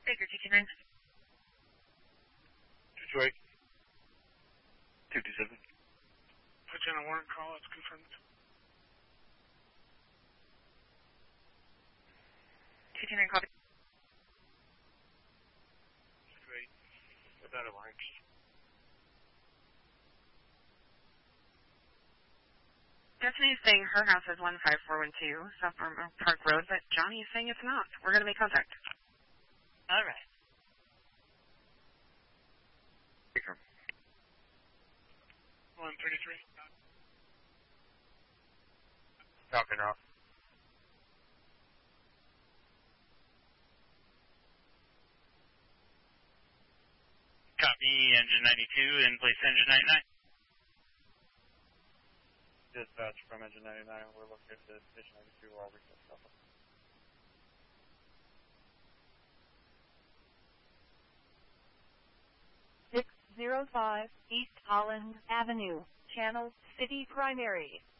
Baker, 229. Detroit. 227. Put you on a warrant call, it's confirmed. 229, copy. Detroit. Without a warrant. Destiny is saying her house is 15412, South Park Road, but Johnny is saying it's not. We're going to make contact. All right. Baker. 133. Talking off. Copy, engine 92, in place engine 99. Dispatch from engine 99, we're located at station 92, all request alpha. 605 East Holland Avenue, Channel City Primary.